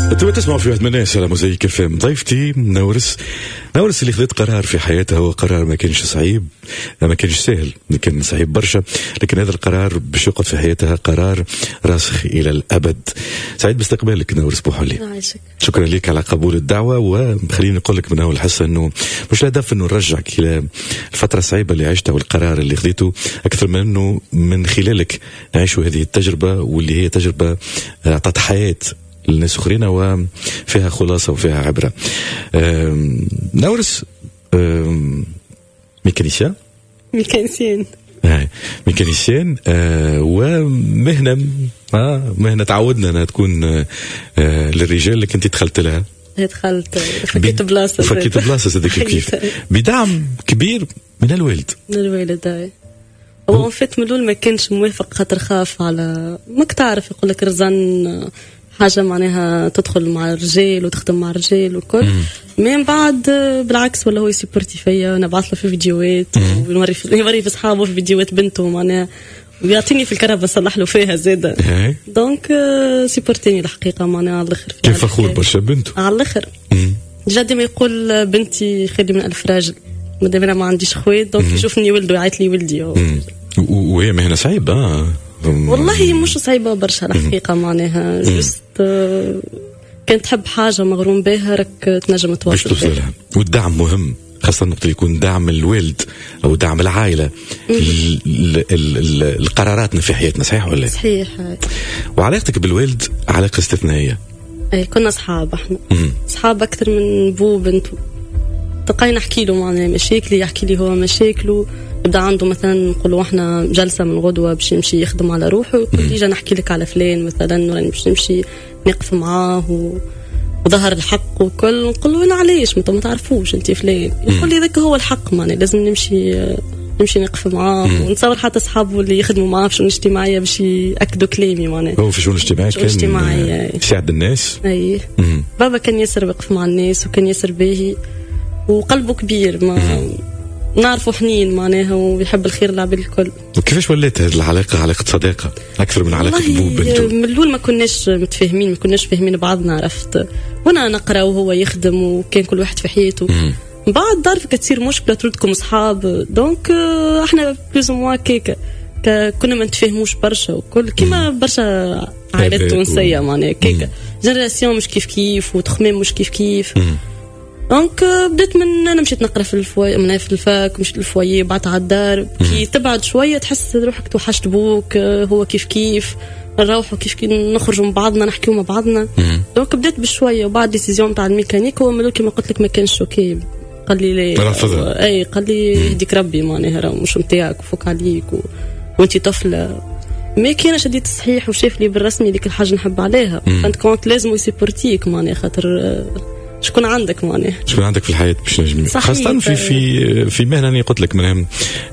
انتوا تسمعوا في واحد من الناس على موزايك FM. ضيفتي نورس اللي خذت قرار في حياتها، هو قرار ما كانش صعيب، ما كانش سهل، كان صعيب برشا، لكن هذا القرار باش يقعد في حياتها قرار راسخ الى الابد. سعيد باستقبالك نورس بوحلي. شكرا لك على قبول الدعوه. وخليني نقول لك من اول الحصه انه مش الهدف انه نرجعك الى الفتره الصعيبه اللي عشتها والقرار اللي خذيته، اكثر من انه من خلالك نعيشوا هذه التجربه، واللي هي تجربه اعطت حياه للناس اخرين وفيها خلاصه وفيها عبره. نورس ميكانيسيان ومهنه تعودنا انها تكون للرجال، لكن انت دخلت لها. دخلت فكيت بلاصه هذاك كيف بدعم كبير من الوالد. هاي هو فات من الاول ما كانش موافق، خاطر خاف على ماك تعرف، يقول لك رزان حاجه معناها تدخل مع الرجال وتخدم مع الرجال والكل. من بعد بالعكس ولا هو يسيبورتي فيا، انا بعث له في فيديوهات ونوري في اصحابه في فيديوهات بنته معناها، ويعطيني في الكهرباء صلح له فيها زاده. دونك سيبورتيني الحقيقه معناها على الاخر. كيف فخور برشا بنته على الاخر. جدي ما يقول بنتي خير من 1000 راجل، مادام انا ما عنديش خوات، دونك يشوفني ولده يعيط لي ولدي. وهي مهنه صعيبه. والله مش صعيبة برشا الحقيقة، معناها جست كانت تحب حاجة مغروم بها راك تنجم تواصل بها. والدعم مهم، خاصة نقطة يكون دعم الوالد أو دعم العائلة القراراتنا في حياتنا. صحيح ولا؟ صحيح. وعلاقتك بالوالد علاقة استثنائية. أي كنا أصحاب، احنا أصحاب أكثر من بو بنته. تلقاني نحكي له معناها مشاكلي، يحكي لي هو مشاكله. يبدا عنده مثلا نقولوا احنا جلسه من غدوه باش يمشي يخدم على روحه، يقول لي جا نحكي لك على فلان مثلا، راني باش نمشي نقف معاه وظهر الحق وكل. نقول له انا علاش ما تعرفوش انت فلان؟ يقول لي ذاك هو الحق، معناها لازم نمشي نقف معاه. ونتصور حتى اصحابه اللي يخدموا معاه في الشؤون الاجتماعيه باش ياكدوا كلامي، معناها هو في الشؤون الاجتماعيه كان يساعد الناس. اي بابا كان ياسر وقف مع الناس، وكان ياسر باهي وقلبه كبير، ما نعرفه حنين معناها، ويحب الخير للعباد الكل. وكيفاش ولات هذه العلاقه علاقه صداقه اكثر من علاقه ابو بنته؟ من الاول ما كناش متفاهمين، ما كناش فاهمين بعضنا، عرفت، وانا نقرا وهو يخدم، وكان كل واحد في حياته. من بعد تعرف كتصير مشكله تردكم اصحاب، دونك احنا بلوز موا كيكا كنا ما نتفاهموش برشا وكل، كيما برشا عائلات تونسيه معناها كيكا جنراسيون مش كيف وتخمام مش كيف. دونك بدأت من أنا مشيت نقرأ في الفواي، من في الفاك مشيت للفوايي، بعد على الدار. كي تبعد شوية تحس روحك توحشت بوك، هو كيف نروحوا كيف نخرجوا مع بعضنا، نحكيوا مع بعضنا. دونك بدأت بشوية، وبعد ديسيزيون تاع الميكانيك هو ملوكي ما قلت لك ما كانش اوكي، قال لي ليه اي قال لي يهديك ربي معناها راه مش نتاعك وفوك عليك وانت طفلة. ما كان شديت الصحيح وشاف لي بالرسمي ديك الحاجة نحب عليها، فانت كنت لازم يسيبورتيك معناها، خاطر شكون عندك معناها، شكون عندك في الحياة باش نجم، خاصة في مهنة أنا قلت لك منها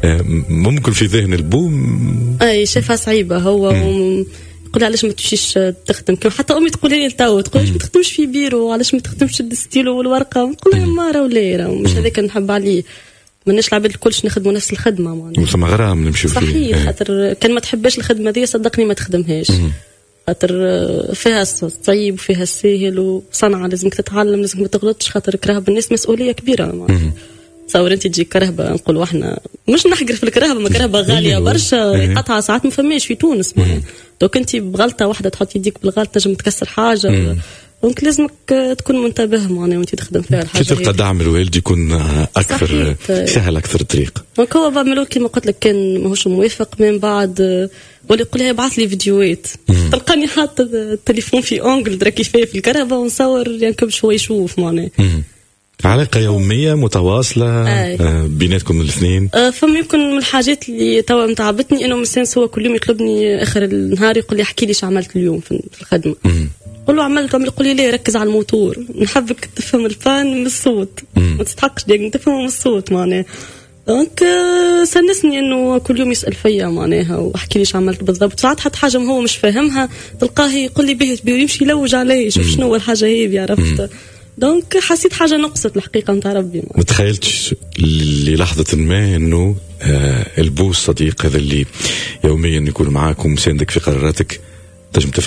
ممكن في ذهن البوم أي شافها صعيبة. هو يقول علاش ما تمشيش تخدم، كما حتى أمي تقول لي تو تقول ما تخدمش في بيرو، علاش ما تخدمش الستيلو والورقة، نقول لها ما راه ولا مش هذاك نحب عليه، ماناش العباد الكلش نخدموا نفس الخدمة معناها، ثم غرام نمشيو فيه. صحيح، خاطر كان ما تحبش الخدمة دي صدقني ما تخدمهاش، خاطر فيها الصعيب وفيها الساهل، وصنعة لازمك تتعلم، لازمك ما تغلطش، خاطر كرهب الناس مسؤولية كبيرة. تصور انت تجي كرهبة، نقولوا احنا مش نحقر في الكرهبة، ما كرهبة غالية برشا، قطعة ساعات ما فماش في تونس. دوك انت بغلطة واحدة تحط يديك بالغلط تنجم تكسر حاجة. دونك لازمك تكون منتبه معناها وانت تخدم فيها الحاجة. كي تلقى دعم الوالد يكون اكثر سهل اكثر الطريق. دونك هو بعملوا كيما قلت لك كان ماهوش موافق، من بعد ولا يقول لها ابعث لي فيديوهات، تلقاني حاطه التليفون في اونجل درا كيفاه في الكهرباء ونصور يعني كل شويه يشوف معناها. علاقه يوميه متواصله بيناتكم الاثنين. فما يمكن من الحاجات اللي توا متعبتني انه مسانس هو كل يوم يطلبني اخر النهار، يقول لي احكي لي ايش عملت اليوم في الخدمه. قل له عملت يقول لي ليه ركز على الموتور، نحبك تفهم الفان من الصوت، ما تستحقش ديك تفهم من الصوت معناها. دونك سنسني انه كل يوم يسال فيا معناها واحكي لي ايش عملت بالضبط. ساعات حتى حاجه هو مش فاهمها تلقاه يقول لي به يمشي يلوج عليه شوف شنو هو الحاجه هذه، عرفت. دونك حسيت حاجه نقصت الحقيقه نتاع ربي. ما تخيلتش للحظه ما انه البو الصديق هذا اللي يوميا يكون معاك ومساندك في قراراتك تنجم تفقده؟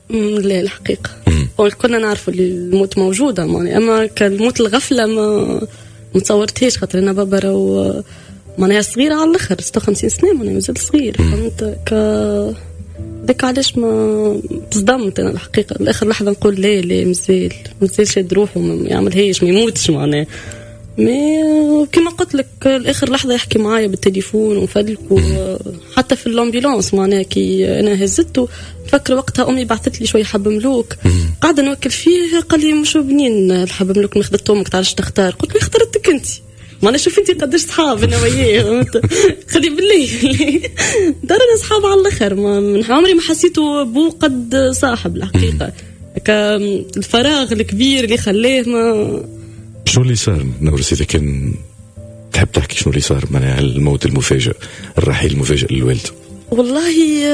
لا الحقيقة كنا نعرفوا اللي الموت موجودة معناها، أما كالموت الغفلة ما متصورتهاش، خاطر أنا بابا راهو معناها صغيرة على الآخر 56 سنة معناها مازال صغير، فهمت داك علاش ما تصدمت أنا الحقيقة. الآخر لحظة نقول لا مازال شاد روحه ما يعملهاش ما يموتش معناها. كما قلت لك الآخر لحظة يحكي معايا بالتليفون وفلك، وحتى في الأمبيلانس معناها كي أنا هزته فكر وقتها أمي بعثت لي شوية حب ملوك قاعدة نوكل فيه، قال لي مش بنين الحب ملوك ناخذت أمك تعرفش تختار، قلت له اخترتك أنت معناها شوف أنت قداش صحاب أنا وياه خلي بالله دارنا صحاب على الآخر، من عمري ما حسيته بو قد صاحب الحقيقة. الفراغ الكبير اللي خلاه ما شنو اللي صار نورس؟ إذا كان تحب تحكي شنو اللي صار معناها الموت المفاجئ، الرحيل المفاجئ للوالد. والله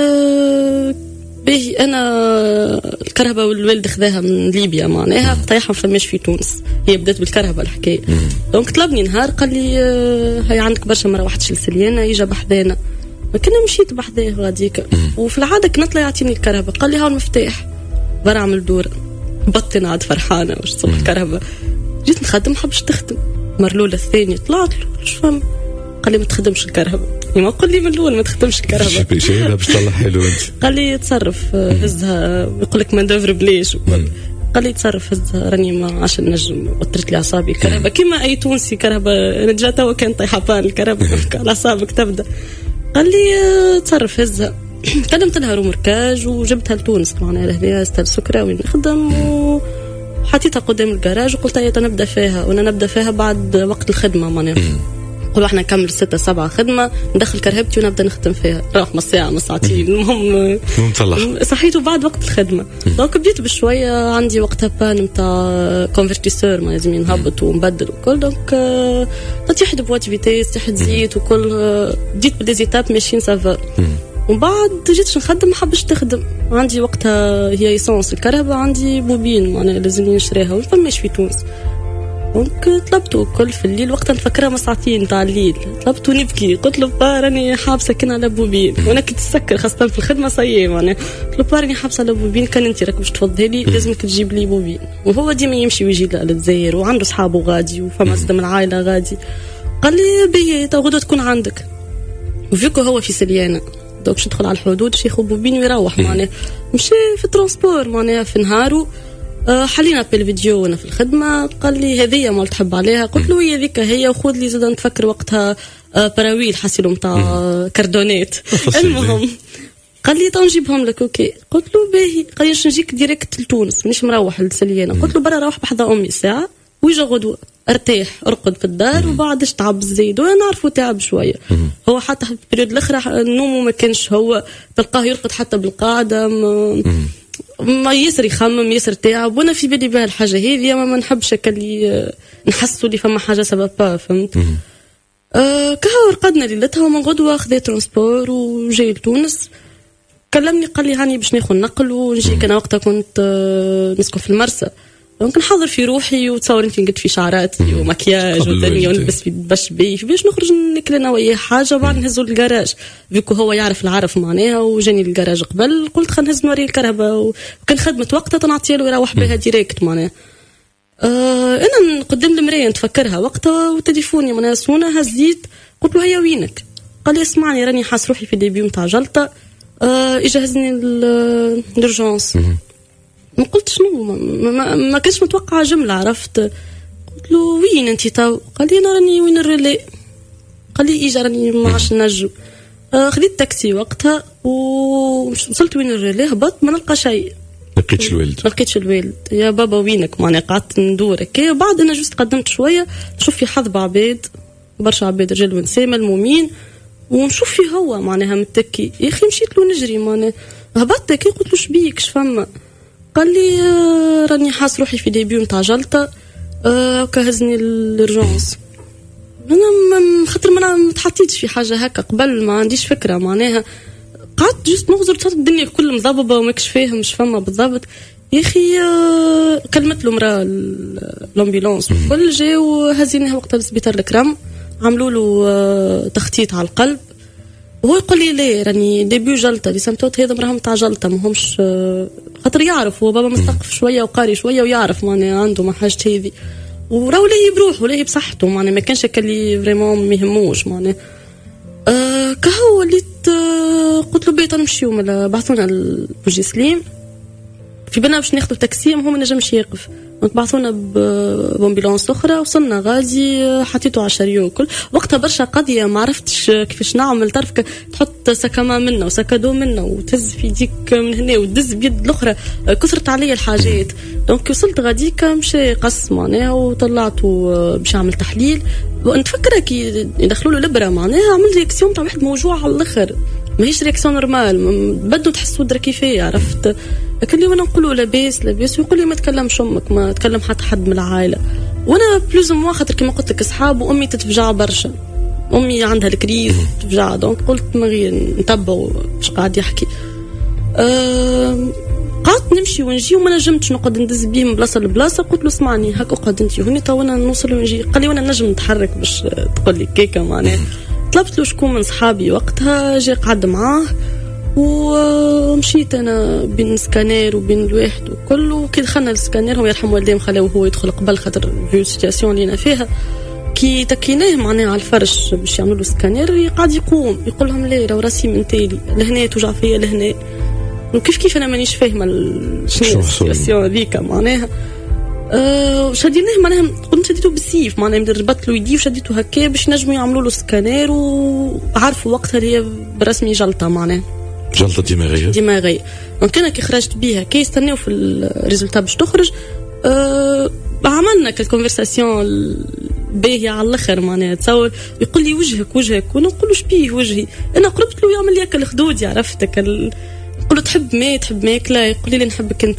باهي أنا الكرهبة والوالد خذاها من ليبيا معناها طيحها فماش في تونس، هي بدأت بالكرهبة الحكاية. دونك طلبني نهار قال لي هاي عندك برشا ما روحتش لسليانة يجا بحذانا، ما كنا مشيت بحذاه غاديك، وفي العادة كنت لا يعطيني الكرهبة، قال لي ها المفتاح برا عمل دورة بطن عاد فرحانة واش تصبح كرهبة. جيت نخدم حبش تخدم مرلولة الثانية طلعت له شو فهم، قال لي ما تخدمش الكرهبة، ما قل لي من الأول ما تخدمش الكرهبة شيء باش تطلع حلو أنت. قال لي تصرف هزها، يقول لك ماندوفر بليش، قال لي تصرف هزها راني ما عشان نجم، وترت لي أعصابي الكرهبة كيما أي تونسي كرهبة، أنا جا توا كان طيحة بان الكرهبة على أعصابك تبدأ. قال لي تصرف هزها، كلمت لها رومركاج وجبتها لتونس معناها لهنا ستال سكرة وين نخدم، وحطيتها قدام الجراج وقلت هيا نبدا فيها، وانا نبدا فيها بعد وقت الخدمه معناها نقولوا احنا نكمل 6-7 خدمه ندخل كرهبتي ونبدا نخدم فيها، راح نص ساعه نص ساعتين المهم صحيته بعد وقت الخدمه. دونك بديت بشويه عندي وقتها بان نتاع كونفرتيسور ما لازم نهبط ونبدل وكل، دونك تحد بوات فيتيس تحد زيت وكل، بديت بالديزيتاب ماشيين سافا. ومن بعد جيت نخدم ما حبش تخدم، عندي وقتها هي ايسونس الكهرباء عندي بوبين معناها لازم نشريها وفماش في تونس. دونك طلبته كل في الليل وقتها نفكرها ما ساعتين تاع الليل، طلبته نبكي قلت له راني حابسه كنا على بوبين، وانا كنت تسكر خاصه في الخدمه صيي معناها، قلت له راني حابسه على بوبين، كان انت راك باش تفضلي لي لازمك تجيب لي بوبين. وهو ديما يمشي ويجي للجزائر وعنده صحابه غادي وفما صدم العائله غادي. قال لي بي غدوه تكون عندك، وفيكو هو في سليانه دونك باش ندخل على الحدود شيخ بوبين ويروح معناها، مشي في الترانسبور معناها في نهارو حلينا بالفيديو وانا في الخدمه، قال لي هذيا ما تحب عليها، قلت له هي ذيك هي، وخذ لي زاد نتفكر وقتها براويل حاسيلو نتاع كاردونيت. المهم قال لي تو نجيبهم لك اوكي، قلت له باهي، قال لي باش نجيك ديريكت لتونس مانيش مروح لسليانه، قلت له برا روح بحذا امي ساعه ويجا غدوه ارتاح ارقد في الدار وبعدش تعب الزيد، وانا نعرفه تعب شويه. هو حتى في البريود الاخرى نومه ما كانش، هو تلقاه يرقد حتى بالقاعده ما يسر يخمم يسر تعب، وانا في بالي بها الحاجه هذه ما نحبش اللي نحسوا لي فما حاجه سبب فهمت. كهو رقدنا ليلتها ومن غدوه خذيت ترانسبور وجاي لتونس، كلمني قال لي هاني باش ناخذ نقل ونجيك. انا وقتها كنت نسكن في المرسى، ممكن نحضر في روحي وتصور انت نقد في شعراتي ومكياج ودنيا ونلبس في باش باش نخرج ناكل انا وياه حاجه وبعد نهزو للجراج، فيكو هو يعرف العرف معناها، وجاني للجراج قبل قلت خلينا نهز نوري الكهرباء، وكان خدمه وقتها تنعطيه له يروح بها ديريكت معناها. انا قدام المرايه نتفكرها وقتها وتليفوني معناها سونه، هزيت قلت له هيا وينك؟ قال لي اسمعني راني حاس روحي في ديبيو نتاع جلطه، يجهزني للurgence. ما قلت شنو ما كنتش متوقعه جمله، عرفت قلت له وين انت تو؟ قال لي انا راني وين الريلي، قال لي اجا راني ما عادش نجم. خديت تاكسي وقتها وصلت وين الريلي، هبط ما نلقى شيء، ما لقيتش الوالد. يا بابا وينك؟ معناها قعدت ندور هكا، بعد انا جوست قدمت شويه نشوف في حظ عباد برشا عباد رجال ونساء ملمومين، ونشوف فيه هو معناها متكي، يا اخي مشيت له نجري معناها، هبطت هكا قلت له شبيك شفما؟ قال لي راني حاس روحي في ديبيو نتاع جلطه، كهزني الارجونس. انا خاطر ما تحطيتش في حاجه هكا قبل، ما عنديش فكره معناها، قعدت جست نغزر صارت الدنيا كل مضببه وماكش فاهم مش فما بالضبط. يا اخي كلمت له مراه الامبيلانس وكل جاو هزيناها وقتها للسبيطار الكرام، عملوا له تخطيط على القلب، وهو يقول لي لا راني ديبيو جلطه، لي سمتوت هذا راهم تاع جلطه ماهمش خاطر يعرف هو بابا مثقف شويه وقاري شويه ويعرف معناها عنده ما حاجه هذه وراو ليه بروحه وليه بصحته معناها ما كانش اللي فريمون ما يهموش معناها كهو وليت قلت له بيت نمشيو بعثونا لبوجي سليم في بالنا باش ناخذوا تاكسي هو ما نجمش يقف دونك بعثونا بامبيلونس اخرى وصلنا غادي حطيته على الشاريو وكل وقتها برشا قضيه ما عرفتش كيفاش نعمل تعرف تحط سكما منا وسكادو منا وتهز في يديك من هنا وتدز بيد الاخرى كثرت عليا الحاجات دونك وصلت غاديك مشي قص معناها وطلعت باش نعمل تحليل ونتفكر كي يدخلوا له الابره معناها عمل رياكسيون تاع واحد موجوع على الاخر ماهيش رياكسيون نورمال بدو تحسوا درا كيفاه عرفت لكن اللي وانا نقولوا لاباس ويقول لي ما تكلمش امك ما تكلم حتى حد من العائله وانا بلوز موا خاطر كيما قلت لك اصحاب وامي تتفجع برشا امي عندها الكريز تفجع دونك قلت ما غير نتبعوا اش قاعد يحكي قعدت نمشي ونجي وما نجمتش نقعد ندز بيه من بلاصه لبلاصه قلت له اسمعني هكا اقعد انت هوني تو انا نوصل ونجي قال لي وانا نجم نتحرك باش تقول لي كيكه معناها طلبت له شكون من صحابي وقتها جا قعد معاه ومشيت انا بين سكانير وبين الواحد وكله كي دخلنا السكانير هو يرحم والديه مخلاو هو يدخل قبل خاطر في السيتياسيون اللي انا فيها كي تكيناه معناها على الفرش باش يعملوا له سكانير قاعد يقوم يقول لهم لا راه راسي من تالي لهنا توجع فيا لهنا وكيف انا مانيش فاهمه شنو السيتياسيون هذيك معناها شديناه معناها كنت شديته بالسيف معناها ربطت له يديه وشديته هكا باش نجموا يعملوا له سكانير وعرفوا وقتها هي برسمي جلطه معناها جلطه دماغيه دونك انا كي خرجت بيها كي يستناو في الريزلتا باش تخرج عملنا كالكونفرساسيون باهيه على الاخر معناها تصور يقول لي وجهك وانا نقول له شبيه وجهي انا قربت له يعمل لي هكا الخدود عرفتك نقول له تحب ماكله يقول لي نحبك انت